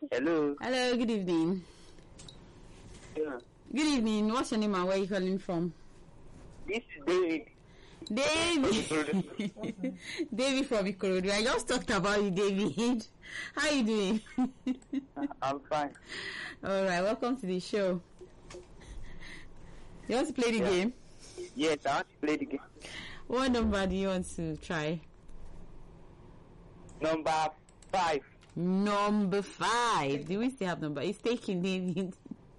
Hello. Hello, good evening. Yeah. Good evening. What's your name and where are you calling from? This is David. David. David from Ikorodu. I just talked about you, David. How you doing? I'm fine. All right, welcome to the show. You want to play the game? Yes, I want to play the game. What number do you want to try? Number 5. Number 5. Do we still have number? It's taking, David.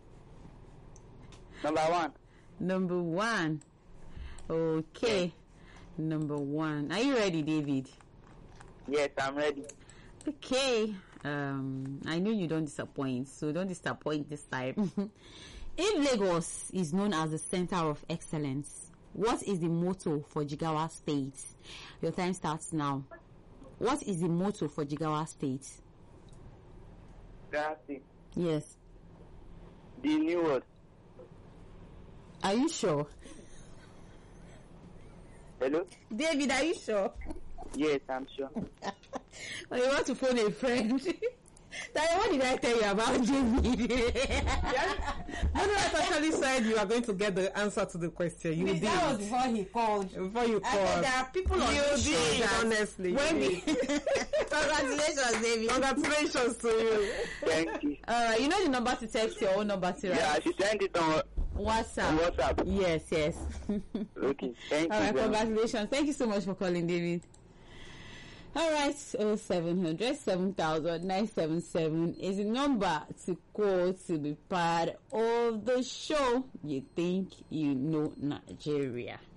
Number 1. Number 1. Okay. Number 1. Are you ready, David? Yes, I'm ready. Okay. I know you don't disappoint, so don't disappoint this time. If Lagos is known as the center of excellence, what is the motto for Jigawa State? Your time starts now. What is the motto for Jigawa State? That's it. Yes. The new word. Are you sure? Hello? David, are you sure? Yes, I'm sure. Or you want to phone a friend? What did I tell you about David? I actually said you are going to get the answer to the question. You did. That was before he called. Before you I said called. there are people on You this show did, that honestly. when we congratulations, David. Congratulations to you. Thank you. You know the number to text your own number to, right? Yeah, I should send it on WhatsApp. WhatsApp. Yes. Okay, thank All you. right, very much. congratulations. Thank you so much for calling, David. All right, 0700 7977 is the number to call to be part of the show. You think you know Nigeria.